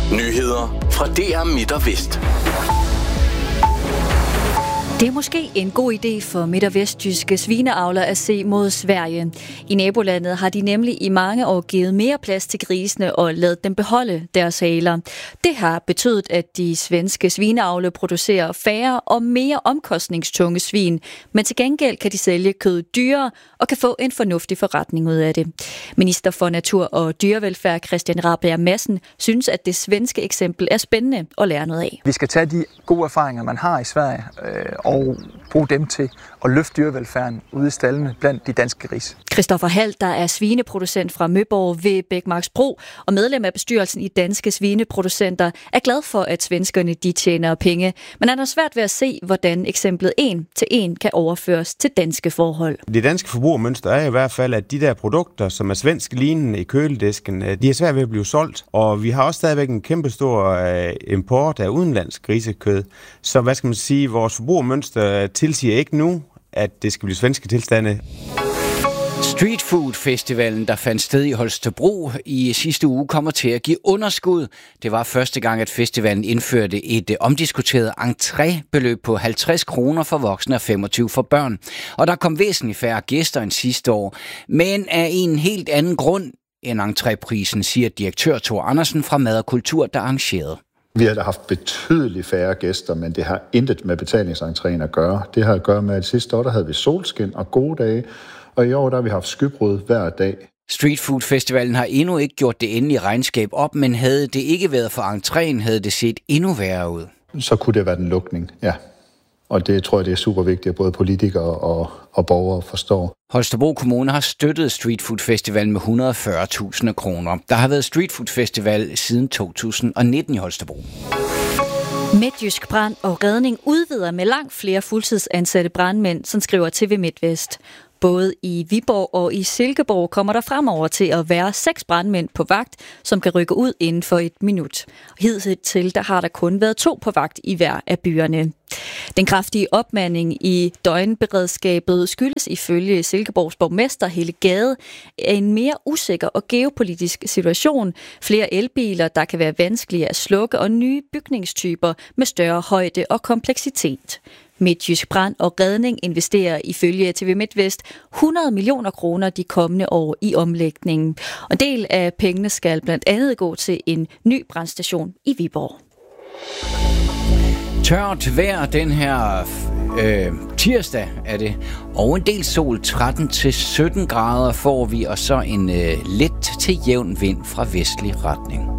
Nyheder fra DR Midt og Vest. Det er måske en god idé for midt- og vestjyske svineavlere at se mod Sverige. I nabolandet har de nemlig i mange år givet mere plads til grisene og ladet dem beholde deres haler. Det har betydet, at de svenske svineavlere producerer færre og mere omkostningstunge svin, men til gengæld kan de sælge kød dyrere og kan få en fornuftig forretning ud af det. Minister for Natur og Dyrevelfærd Christian Rabjerg Madsen synes, at det svenske eksempel er spændende at lære noget af. Vi skal tage de gode erfaringer, man har i Sverige, og bruge dem til at løfte dyrevelfærden ude i staldene blandt de danske grise. Christoffer Hald, der er svineproducent fra Møborg ved Bækmarksbro og medlem af bestyrelsen i Danske Svineproducenter, er glad for, at svenskerne de tjener penge, men han har svært ved at se, hvordan eksemplet 1 til 1 kan overføres til danske forhold. Det danske forbrugermønster er i hvert fald, at de der produkter, som er svensk lignende i køledisken, de er svært ved at blive solgt, og vi har også stadigvæk en kæmpestor import af udenlandsk grisekød. Så hvad skal man sige, vores forbrugermønster tilsiger ikke nu, at det skal blive svenske tilstande. Street Food Festivalen, der fandt sted i Holstebro i sidste uge, kommer til at give underskud. Det var første gang, at festivalen indførte et omdiskuteret entrébeløb på 50 kroner for voksne og 25 for børn. Og der kom væsentligt færre gæster end sidste år, men af en helt anden grund end entréprisen, siger direktør Thor Andersen fra Mad og Kultur, der arrangerede. Vi har haft betydeligt færre gæster, men det har intet med betalingsentréen at gøre. Det har at gøre med, at sidste år der havde vi solskin og gode dage, og i år der har vi haft skybrud hver dag. Street Food Festivalen har endnu ikke gjort det endelige regnskab op, men havde det ikke været for entréen, havde det set endnu værre ud. Så kunne det være den lukning, ja. Og det tror jeg, det er super vigtigt, at både politikere og borgere forstår. Holstebro Kommune har støttet Street Food Festival med 140.000 kroner. Der har været Street Food Festival siden 2019 i Holstebro. Midtjysk Brand og Redning udvider med langt flere fuldtidsansatte brandmænd, som skriver TV MidtVest. Både i Viborg og i Silkeborg kommer der fremover til at være 6 brandmænd på vagt, som kan rykke ud inden for 1 minut. Hidtil der har der kun været 2 på vagt i hver af byerne. Den kraftige opmanding i døgnberedskabet skyldes ifølge Silkeborgs borgmester Helle Gade en mere usikker og geopolitisk situation, flere elbiler, der kan være vanskelige at slukke, og nye bygningstyper med større højde og kompleksitet. Midtjysk Brand og Redning investerer ifølge TV MidtVest 100 millioner kroner de kommende år i omlægningen. Og en del af pengene skal blandt andet gå til en ny brandstation i Viborg. Tørt vejr den her tirsdag er det, og en del sol, 13-17 grader får vi, og så en let til jævn vind fra vestlig retning.